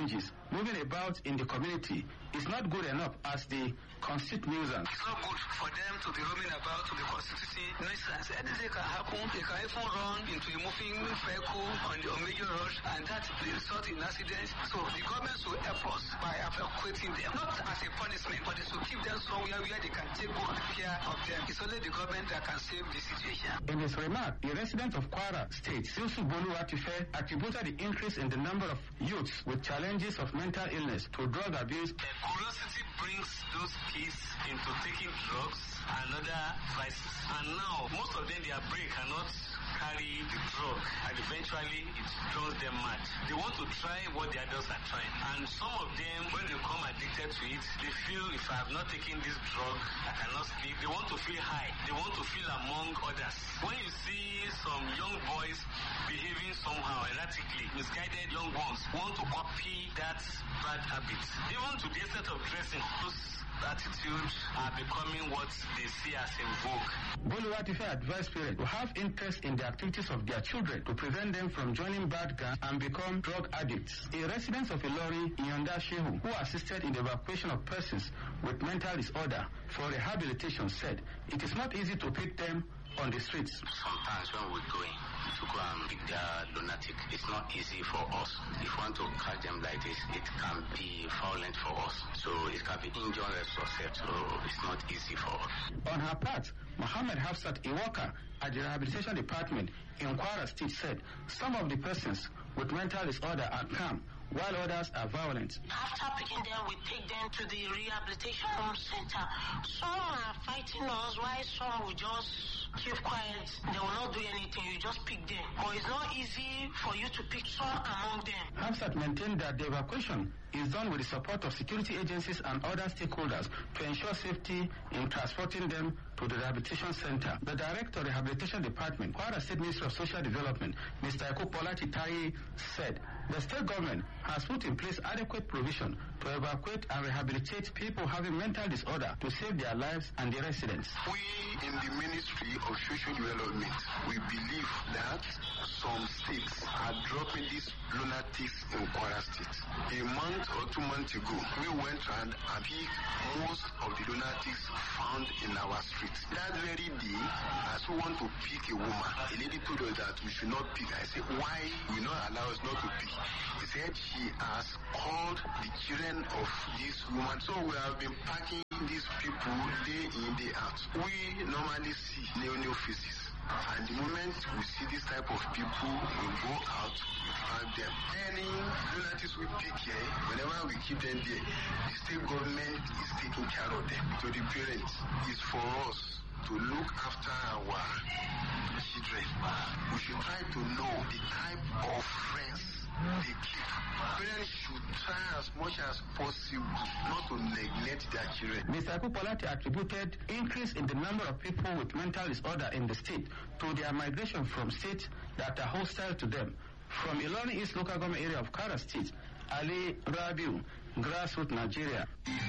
challenges moving about in the community is not good enough as the constitute nuisance. It's not good for them to be roaming about to the constituency nuisance. Anything can happen. They can even run into a moving vehicle on major road, and that will result in accidents. So the government should help us by evacuating them, not as a punishment, but to keep them somewhere where they can take good care of them. It's only the government that can save the situation. In his remark, the resident of Kwara State, Yusuf Boluwatife, attributed the increase in the number of youths with challenges of mental illness to drug abuse. Curiosity brings those kids into taking drugs and other vices. And now, most of them, their brain cannot carry the drug, and eventually it drives them mad. They want to try what the adults are trying. And some of them, when they become addicted to it, they feel, if I have not taken this drug, I cannot sleep. They want to feel high. They want to feel among others. When you see some young boys behaving somehow erratically, misguided young ones want to copy that bad habit. Even to the extent of dressing, those attitudes are becoming what they see as in vogue. Boluwatife advised parents to have interest in the activities of their children to prevent them from joining bad gangs and become drug addicts. A resident of Ilori, Yonda Shehu, who assisted in the evacuation of persons with mental disorder for rehabilitation, said it is not easy to pick them on the streets. Sometimes when we're going to go and pick their lunatic, it's not easy for us. If we want to catch them like this, it can be violent for us. So it can be injurious to ourselves. So it's not easy for us. On her part, Mohammed Hafsat, a worker at the rehabilitation department in Kwara State, said some of the persons with mental disorder are calm, while others are violent. After picking them, we take them to the rehabilitation center. Some are fighting us, while some will just keep quiet. They will not do anything. You just pick them. But it's not easy for you to pick some among them. Hafsat maintained that the evacuation is done with the support of security agencies and other stakeholders to ensure safety in transporting them to the rehabilitation center. The director of the rehabilitation department, Kwara State Ministry of Social Development, Mr. Ekopola Titaye, said the state government has put in place adequate provision to evacuate and rehabilitate people having mental disorder to save their lives and the residents. We in the Ministry of Social Development, we believe that some states are dropping these lunatics in Kwara State. A month or 2 months ago, we went and picked most of the lunatics found in our streets. That very day, as we want to pick a woman, a lady told us that we should not pick. I said, why will not allow us not to pick? He said she has called the children of this woman. So we have been packing these people day in, day out. We normally see new faces. And the moment we see this type of people, we go out, we find them. Any lunatics we pick here, whenever we keep them there, the state government is taking care of them. So the parents is for us to look after our children. We should try to know the type of friends they keep. Parents should try as much as possible not to neglect their children. Mr. Akupolati attributed increase in the number of people with mental disorder in the state to their migration from states that are hostile to them. From Ilori East Local Government Area of Kwara State, Ali Rabiu, Grassroots, Nigeria.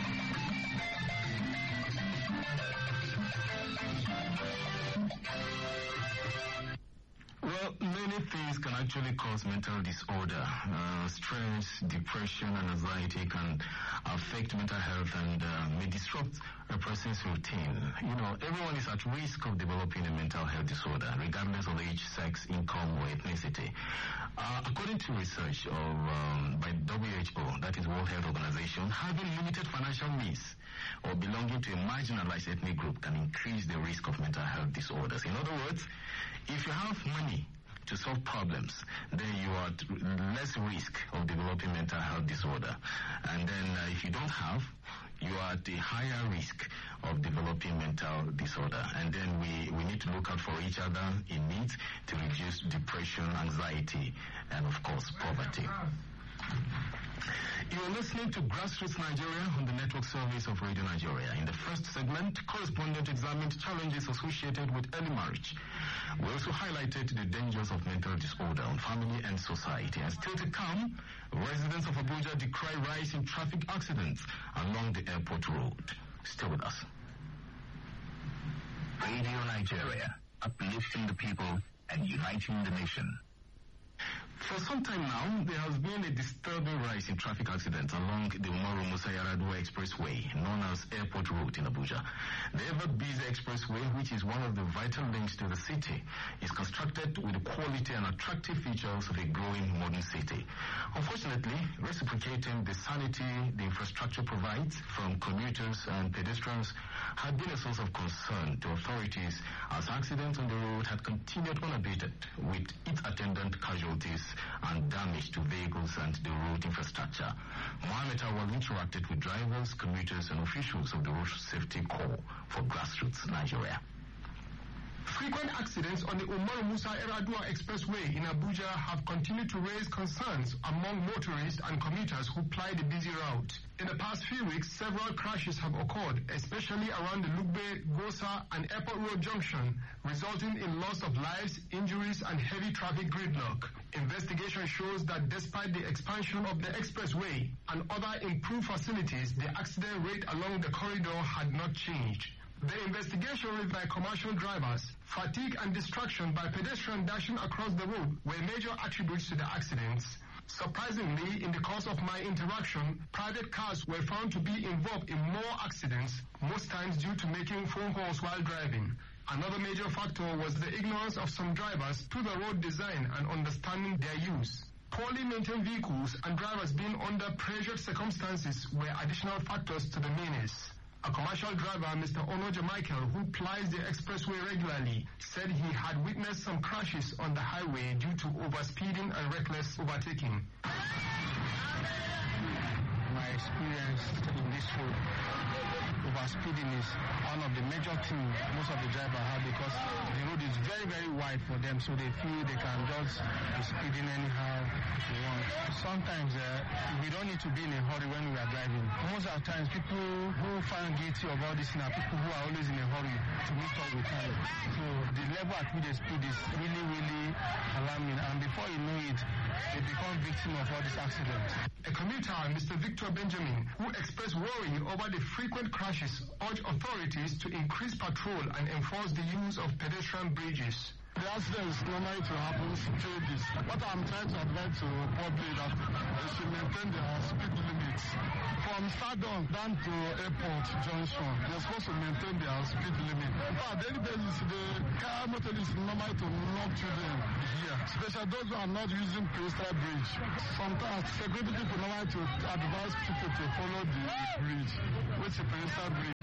Well, many things can actually cause mental disorder. Stress, depression, and anxiety can affect mental health and may disrupt a person's routine. You know, everyone is at risk of developing a mental health disorder, regardless of age, sex, income, or ethnicity. According to research by WHO, that is World Health Organization, having limited financial means or belonging to a marginalized ethnic group can increase the risk of mental health disorders. In other words, if you have money to solve problems, then you are at less risk of developing mental health disorder. And then if you don't have, you are at a higher risk of developing mental disorder. And then we need to look out for each other in need to reduce depression, anxiety, and of course, poverty. You are listening to Grassroots Nigeria on the network service of Radio Nigeria. In the first segment, correspondent examined challenges associated with early marriage. We also highlighted the dangers of mental disorder on family and society. And still to come, residents of Abuja decry rise in traffic accidents along the airport road. Stay with us. Radio Nigeria, uplifting the people and uniting the nation. For some time now, there has been a disturbing rise in traffic accidents along the Umaru Musa Yar'Adua Expressway, known as Airport Road in Abuja. The ever-busy expressway, which is one of the vital links to the city, is constructed with the quality and attractive features of a growing modern city. Unfortunately, reciprocating the sanity the infrastructure provides from commuters and pedestrians had been a source of concern to authorities as accidents on the road had continued unabated, with its attendant casualties and damage to vehicles and the road infrastructure. Mohammed Awal interacted with drivers, commuters, and officials of the Road Safety Corps for Grassroots Nigeria. Frequent accidents on the Umaru Musa Yar'Adua Expressway in Abuja have continued to raise concerns among motorists and commuters who ply the busy route. In the past few weeks, several crashes have occurred, especially around the Lugbe, Gosa, and Airport Road junction, resulting in loss of lives, injuries, and heavy traffic gridlock. Investigation shows that despite the expansion of the expressway and other improved facilities, the accident rate along the corridor had not changed. The investigation revealed by commercial drivers, fatigue and distraction by pedestrians dashing across the road were major attributes to the accidents. Surprisingly, in the course of my interaction, private cars were found to be involved in more accidents, most times due to making phone calls while driving. Another major factor was the ignorance of some drivers to the road design and understanding their use. Poorly maintained vehicles and drivers being under pressured circumstances were additional factors to the menace. A commercial driver, Mr. Onoja Michael, who plies the expressway regularly, said he had witnessed some crashes on the highway due to overspeeding and reckless overtaking. My experience in this road, overspeeding is one of the major things most of the drivers have, because the road is very, very wide for them, so they feel they can just be speeding anyhow they want. Sometimes we don't need to be in a hurry when we are driving. Most of the times, people who find guilty of all this are people who are always in a hurry to meet up with time. So the level at which they speed is really, really alarming, and before you know it, they become victim of all these accidents. A commuter, Mr. Victor Benjamin, who expressed worry over the frequent crashes, urged authorities to increase patrol and enforce the use of pedestrian bridges. The accidents normally to happen through this. What I'm trying to advise to the public that they should maintain their speed limits. From Stadium down to Airport Junction, they're supposed to maintain their speed limit. In fact, daily basis, the car motorists normally to knock children here, especially those who are not using pedestrian bridge. Sometimes security people normally to advise people to follow the bridge, which is pedestrian bridge.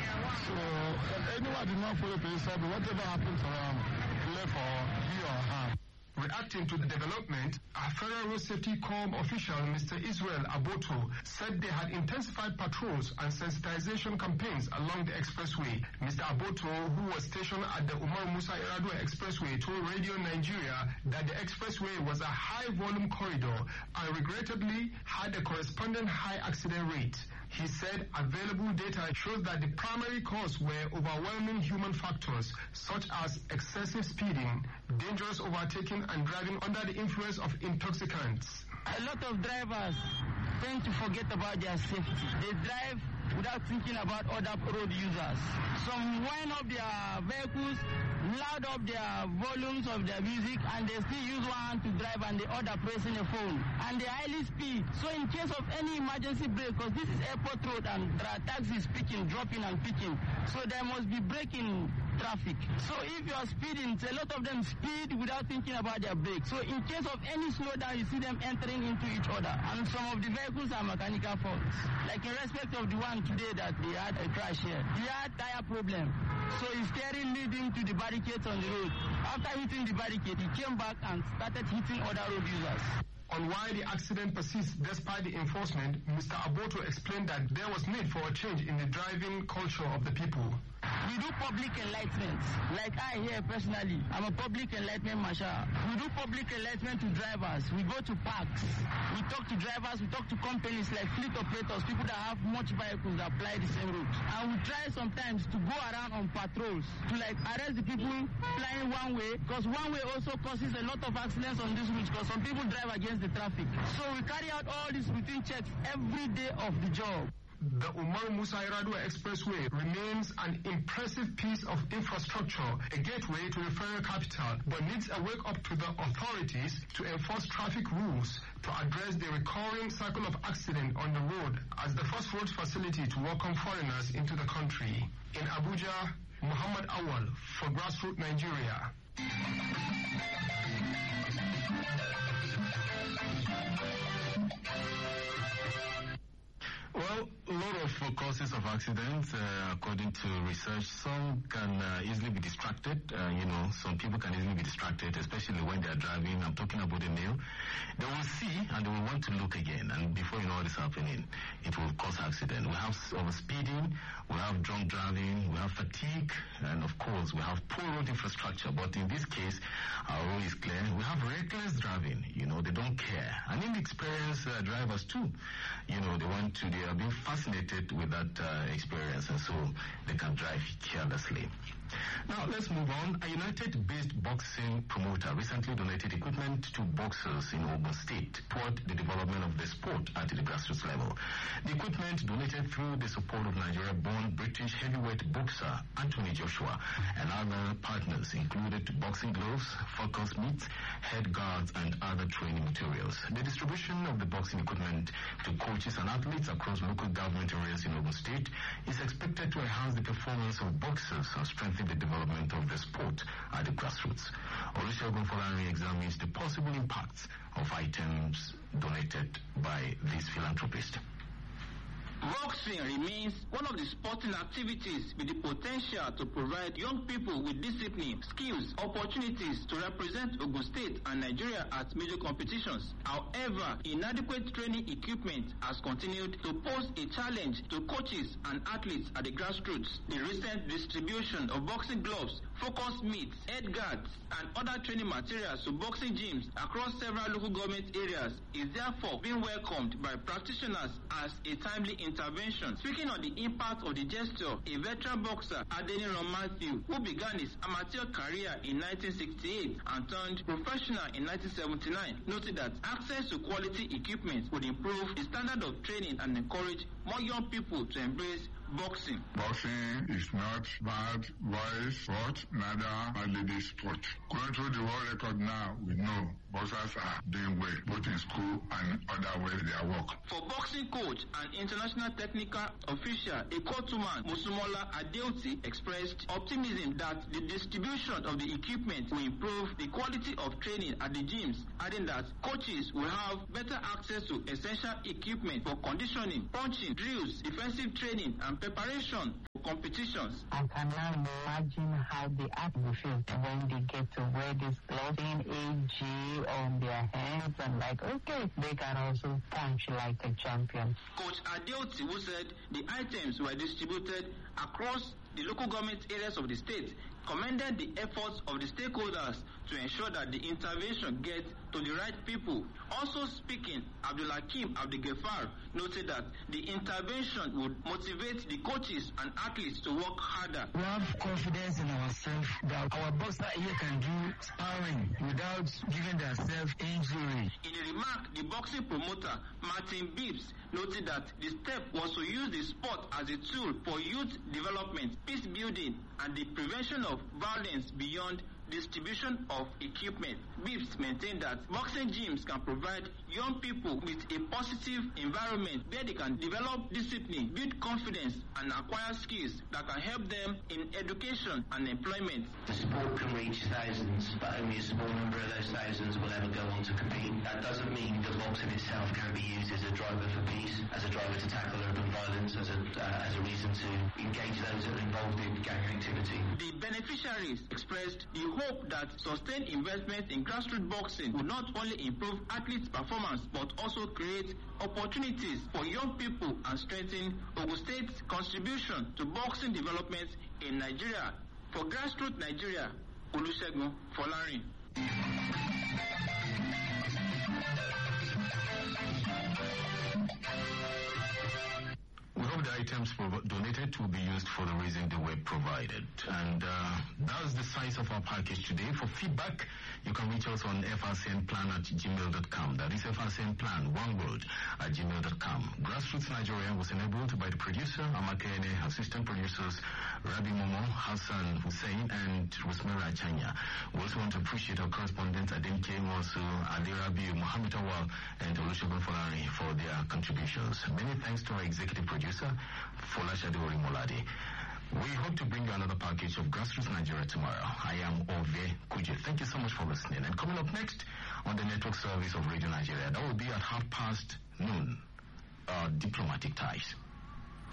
So anyone did not follow pedestrian bridge, whatever happened to them, left or he or her. Reacting to the development, a Federal Road Safety Corps official, Mr. Israel Aboto, said they had intensified patrols and sensitization campaigns along the expressway. Mr. Aboto, who was stationed at the Umaru Musa Yar'Adua Expressway, told Radio Nigeria that the expressway was a high-volume corridor and regrettably had a corresponding high accident rate. He said available data shows that the primary cause were overwhelming human factors such as excessive speeding, dangerous overtaking, and driving under the influence of intoxicants. A lot of drivers tend to forget about their safety. They drive without thinking about other road users. Some wind up their vehicles, loud up their volumes of their music, and they still use one hand to drive and the other pressing a phone. And they highly speed. So in case of any emergency brake, because this is Airport Road and there are taxis picking, dropping and picking, so there must be braking traffic. So if you are speeding, a lot of them speed without thinking about their brakes. So in case of any slowdown, you see them entering into each other. And some of the vehicles are mechanical faults. Like in respect of the one today that they had a crash here, he had tire problem. So his steering leading to the barricades on the road. After hitting the barricade, he came back and started hitting other road users. On why the accident persists despite the enforcement, Mr. Aboto explained that there was need for a change in the driving culture of the people. We do public enlightenment. Like I here personally, I'm a public enlightenment marshal. We do public enlightenment to drivers. We go to parks. We talk to drivers. We talk to companies like fleet operators, people that have much vehicles that apply the same route. And we try sometimes to go around on patrols to like arrest the people flying one way, because one way also causes a lot of accidents on this route because some people drive against the traffic. So we carry out all these routine checks every day of the job. the Umar Musa Yar'Adua Expressway remains an impressive piece of infrastructure, a gateway to the federal capital, but needs a wake up to the authorities to enforce traffic rules to address the recurring cycle of accident on the road as the first road facility to welcome foreigners into the country. In Abuja, Muhammad Awal for Grassroots Nigeria. Well, a lot of causes of accidents, according to research, some can easily be distracted. Some people can easily be distracted, especially when they are driving. I'm talking about a male. They will see and they will want to look again. And before you know what is happening, it will cause accident. We have overspeeding, we have drunk driving, we have fatigue, and of course, we have poor road infrastructure. But in this case, our rule is clear. We have reckless driving. They don't care. And inexperienced drivers too. They are being fascinated with that experience, and so they can drive carelessly. Now, let's move on. A United-based boxing promoter recently donated equipment to boxers in Ogun State toward the development of the sport at the grassroots level. The equipment donated through the support of Nigeria-born British heavyweight boxer Anthony Joshua and other partners included boxing gloves, focus mitts, head guards, and other training materials. The distribution of the boxing equipment to coaches and athletes across local government areas in Ogun State is expected to enhance the performance of boxers and strengthen the development of the sport at the grassroots. Olusegun Folari examines the possible impacts of items donated by this philanthropist. Boxing remains one of the sporting activities with the potential to provide young people with discipline, skills, opportunities to represent Ogun State and Nigeria at major competitions. However, inadequate training equipment has continued to pose a challenge to coaches and athletes at the grassroots. The recent distribution of boxing gloves, focus mitts, head guards, and other training materials to boxing gyms across several local government areas is therefore being welcomed by practitioners as a timely intervention. Speaking on the impact of the gesture, a veteran boxer, Adeniran Matthew, who began his amateur career in 1968 and turned professional in 1979, noted that access to quality equipment would improve the standard of training and encourage more young people to embrace boxing. Boxing is not bad boys sport, neither a ladies sport. Going through the world record now, we know boxers are doing well, both in school and other ways they are work. For boxing coach and international technical official Ekotuman Musumola Adeoti expressed optimism that the distribution of the equipment will improve the quality of training at the gyms, adding that coaches will have better access to essential equipment for conditioning, punching, drills, defensive training, and preparation for competitions. I can now imagine how the athletes will feel when they get to wear this clothing, AG on their hands, and they can also punch like a champion. Coach Adeoti, who said the items were distributed across the local government areas of the state, commended the efforts of the stakeholders to ensure that the intervention gets to the right people. Also speaking, Abdulhakim Abdulgafar noted that the intervention would motivate the coaches and athletes to work harder. We have confidence in ourselves that our boxer here can do sparring without giving themselves injury. In a remark, the boxing promoter, Martin Bibbs, noted that the step was to use the sport as a tool for youth development, peace building, and the prevention of violence beyond distribution of equipment. Bibbs maintained that boxing gyms can provide young people with a positive environment where they can develop discipline, build confidence, and acquire skills that can help them in education and employment. The sport can reach thousands, but only a small number of those thousands will ever go on to compete. That doesn't mean that boxing itself can be used as a driver for peace, as a driver to tackle urban violence, as a reason to engage those that are involved in gang activity. The beneficiaries expressed the hope that sustained investment in grassroots boxing will not only improve athletes' performance but also create opportunities for young people and strengthen Ogun State's contribution to boxing development in Nigeria. For Grassroots Nigeria, Olusegun Folari. We hope that items donated will be used for the reason they were provided. And that's the size of our package today. For feedback, you can reach us on frcnplan@gmail.com. That is frcnplan, one word, @gmail.com. Grassroots Nigeria was enabled by the producer, Amakene, assistant producers, Rabi Momo, Hassan Hussein, and Rosemary Achanya. We also want to appreciate our correspondents, Aden K. Mosu, Ali Rabi, Mohammed Awal, and Olusegun Folari for their contributions. Many thanks to our executive producer, Folashade Orimolade. We hope to bring you another package of Grassroots Nigeria tomorrow. I am Ove Kuje. Thank you so much for listening. And coming up next on the network service of Radio Nigeria, that will be at 12:30 noon, Diplomatic Ties.